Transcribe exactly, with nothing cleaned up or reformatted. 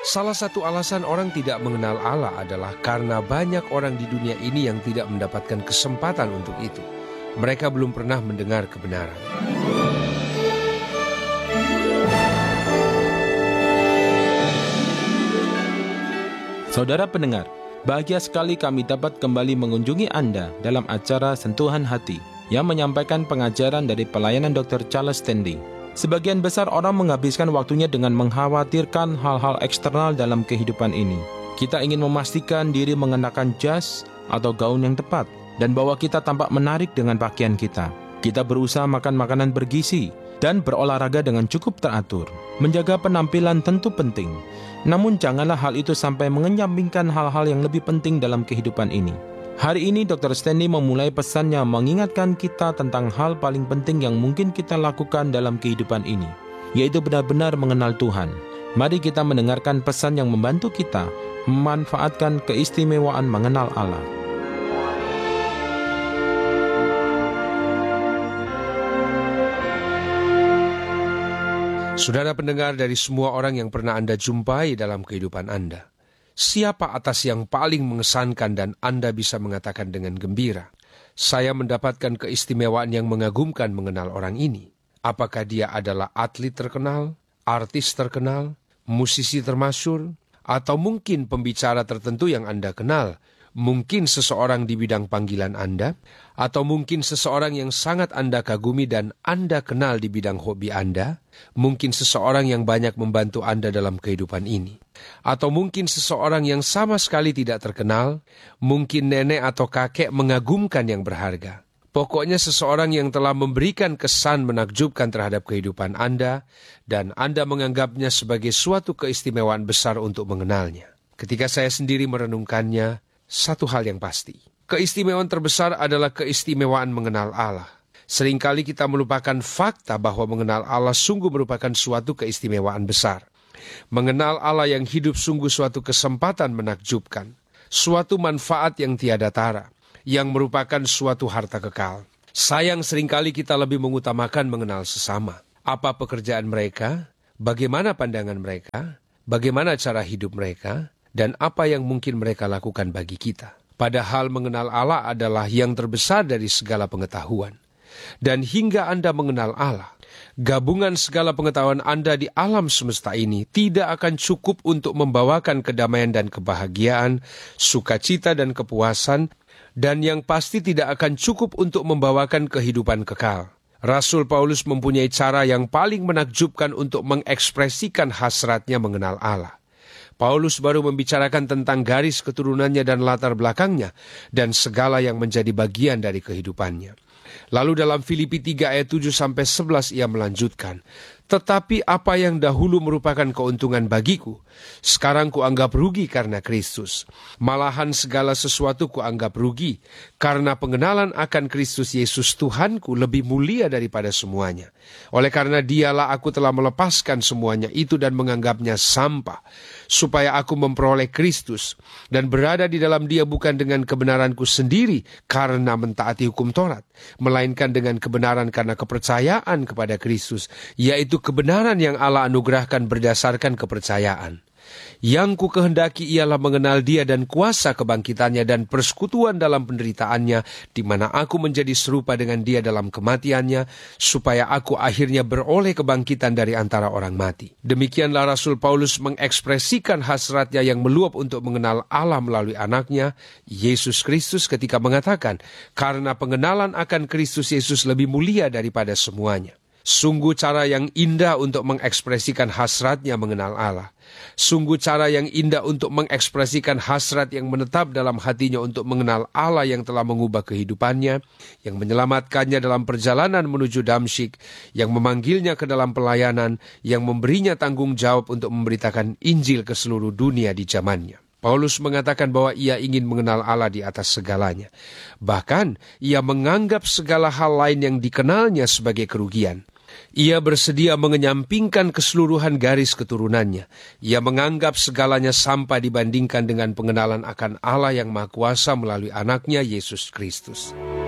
Salah satu alasan orang tidak mengenal Allah adalah karena banyak orang di dunia ini yang tidak mendapatkan kesempatan untuk itu. Mereka belum pernah mendengar kebenaran. Saudara pendengar, bahagia sekali kami dapat kembali mengunjungi Anda dalam acara Sentuhan Hati yang menyampaikan pengajaran dari pelayanan dokter Charles Stanley. Sebagian besar orang menghabiskan waktunya dengan mengkhawatirkan hal-hal eksternal dalam kehidupan ini. Kita ingin memastikan diri mengenakan jas atau gaun yang tepat dan bahwa kita tampak menarik dengan pakaian kita. Kita berusaha makan makanan bergizi dan berolahraga dengan cukup teratur. Menjaga penampilan tentu penting, namun janganlah hal itu sampai mengenyampingkan hal-hal yang lebih penting dalam kehidupan ini. Hari ini dokter Stanley memulai pesannya mengingatkan kita tentang hal paling penting yang mungkin kita lakukan dalam kehidupan ini, yaitu benar-benar mengenal Tuhan. Mari kita mendengarkan pesan yang membantu kita memanfaatkan keistimewaan mengenal Allah. Saudara pendengar, dari semua orang yang pernah Anda jumpai dalam kehidupan Anda, siapa atas yang paling mengesankan dan Anda bisa mengatakan dengan gembira, saya mendapatkan keistimewaan yang mengagumkan mengenal orang ini? Apakah dia adalah atlet terkenal, artis terkenal, musisi termasyhur, atau mungkin pembicara tertentu yang Anda kenal? Mungkin seseorang di bidang panggilan Anda, atau mungkin seseorang yang sangat Anda kagumi dan Anda kenal di bidang hobi Anda, mungkin seseorang yang banyak membantu Anda dalam kehidupan ini, atau mungkin seseorang yang sama sekali tidak terkenal, mungkin nenek atau kakek mengagumkan yang berharga. Pokoknya seseorang yang telah memberikan kesan menakjubkan terhadap kehidupan Anda, dan Anda menganggapnya sebagai suatu keistimewaan besar untuk mengenalnya. Ketika saya sendiri merenungkannya, satu hal yang pasti, keistimewaan terbesar adalah keistimewaan mengenal Allah. Seringkali kita melupakan fakta bahwa mengenal Allah sungguh merupakan suatu keistimewaan besar. Mengenal Allah yang hidup sungguh suatu kesempatan menakjubkan, suatu manfaat yang tiada tara, yang merupakan suatu harta kekal. Sayang seringkali kita lebih mengutamakan mengenal sesama. Apa pekerjaan mereka, bagaimana pandangan mereka, bagaimana cara hidup mereka, dan apa yang mungkin mereka lakukan bagi kita. Padahal mengenal Allah adalah yang terbesar dari segala pengetahuan. Dan hingga Anda mengenal Allah, gabungan segala pengetahuan Anda di alam semesta ini tidak akan cukup untuk membawakan kedamaian dan kebahagiaan, sukacita dan kepuasan, dan yang pasti tidak akan cukup untuk membawakan kehidupan kekal. Rasul Paulus mempunyai cara yang paling menakjubkan untuk mengekspresikan hasratnya mengenal Allah. Paulus baru membicarakan tentang garis keturunannya dan latar belakangnya, dan segala yang menjadi bagian dari kehidupannya. Lalu dalam Filipi tiga ayat tujuh sampai sebelas ia melanjutkan, tetapi apa yang dahulu merupakan keuntungan bagiku, sekarang kuanggap rugi karena Kristus. Malahan segala sesuatu kuanggap rugi, karena pengenalan akan Kristus Yesus Tuhanku lebih mulia daripada semuanya. Oleh karena dialah aku telah melepaskan semuanya itu dan menganggapnya sampah, supaya aku memperoleh Kristus dan berada di dalam Dia bukan dengan kebenaranku sendiri karena mentaati hukum Taurat, melainkan dengan kebenaran karena kepercayaan kepada Kristus, yaitu kebenaran yang Allah anugerahkan berdasarkan kepercayaan. Yang ku kehendaki ialah mengenal Dia dan kuasa kebangkitannya dan persekutuan dalam penderitaannya, di mana aku menjadi serupa dengan Dia dalam kematiannya, supaya aku akhirnya beroleh kebangkitan dari antara orang mati. Demikianlah Rasul Paulus mengekspresikan hasratnya yang meluap untuk mengenal Allah melalui anaknya, Yesus Kristus, ketika mengatakan, karena pengenalan akan Kristus Yesus lebih mulia daripada semuanya. Sungguh cara yang indah untuk mengekspresikan hasratnya mengenal Allah. Sungguh cara yang indah untuk mengekspresikan hasrat yang menetap dalam hatinya untuk mengenal Allah yang telah mengubah kehidupannya, yang menyelamatkannya dalam perjalanan menuju Damsyik, yang memanggilnya ke dalam pelayanan, yang memberinya tanggung jawab untuk memberitakan Injil ke seluruh dunia di zamannya. Paulus mengatakan bahwa ia ingin mengenal Allah di atas segalanya. Bahkan, ia menganggap segala hal lain yang dikenalnya sebagai kerugian. Ia bersedia mengenyampingkan keseluruhan garis keturunannya. Ia menganggap segalanya sampah dibandingkan dengan pengenalan akan Allah yang Maha Kuasa melalui anaknya Yesus Kristus.